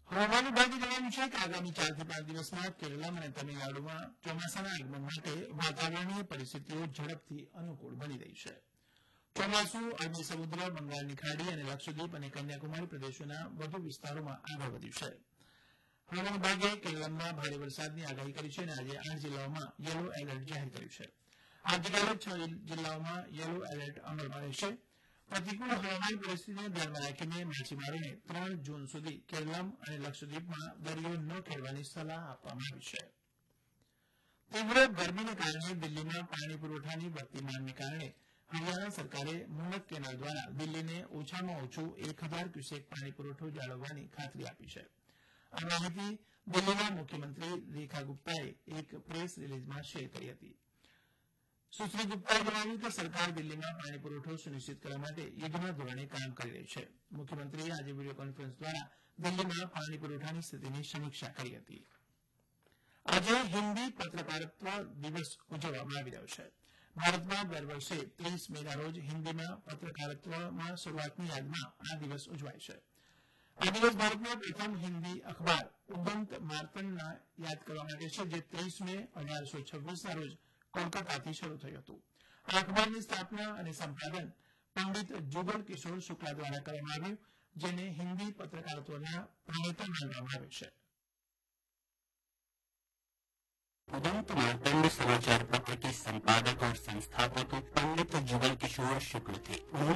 હવામાન વિભાગે જણાવ્યું છે કે આગામી 4 થી 5 દિવસમાં કેરળમ અને તમિલનાડુમાં ચોમાસાના આગમન માટે વાતાવરણીય પરિસ્થિતિઓ ઝડપથી અનુકૂળ બની રહી છે. ચોમાસુ અરબી સમુદ્ર, બંગાળની ખાડી અને લક્ષદ્વીપ અને કન્યાકુમારી પ્રદેશોના વધુ વિસ્તારોમાં આગળ વધ્યું છે. હવામાન વિભાગે કેરળમાં ભારે વરસાદની આગાહી કરી છે અને આજે 8 જિલ્લાઓમાં યલો એલર્ટ જાહેર કર્યું છે. આવતીકાલે 6 જિલ્લાઓમાં યલો એલર્ટ અમલમાં રહેશે. પ્રતિકૂળ હવામાન પરિસ્થિતિને ધ્યાનમાં રાખીને માછીમારોને 3 જૂન સુધી કેરળમ અને લક્ષદ્વીપમાં દરિયો ન ખેડવાની સલાહ આપવામાં આવી છે. તીવ્ર ગરમીને કારણે દિલ્હીમાં પાણી પુરવઠાની વધતી માંગને કારણે હરિયાણા સરકારે મુનક કેનાલ દ્વારા દિલ્હીને ઓછામાં ઓછું 1000 ક્યુસેક પાણી પુરવઠો જાળવવાની ખાતરી આપી છે. આ માહિતી દિલ્હીના મુખ્યમંત્રી રેખા ગુપ્તાએ એક પ્રેસ રિલીઝમાં શેર કરી હતી. સુશ્રી ગુપ્તાએ જણાવ્યું કે સરકાર દિલ્હીમાં પાણી પુરવઠો સુનિશ્ચિત કરવા માટે યુદ્ધના ધોરણે કામ કરી રહી છે. મુખ્યમંત્રીએ આજે વિડીયો કોન્ફરન્સ દ્વારા દિલ્હીમાં પાણી પુરવઠાની સ્થિતિની સમીક્ષા કરી હતી. આજે હિન્દી પત્રકારત્વ દિવસ ઉજવવામાં આવી રહ્યો છે. ભારતમાં દર વર્ષે 30 મેના રોજ હિન્દીમાં પત્રકારત્વમાં શરૂઆતની યાદમાં આ દિવસ ઉજવાય છે. આ દિવસ ભારતના પ્રથમ હિન્દી અખબાર ઉદંત માર્તંડના યાદ કરવા માટે છે, જે 30 મે 1826ના રોજ કોલકાતાથી શરૂ થયું હતું. આ અખબારની સ્થાપના અને સંપાદન પંડિત જુગલ કિશોર શુક્લા દ્વારા કરવામાં આવ્યું, જેને હિન્દી પત્રકારત્વના પ્રણેતા માનવામાં આવે છે. उदंत मार्तंड समाचार पत्र के संपादक और संस्थापक पंडित जुगल किशोर शुक्ल थे.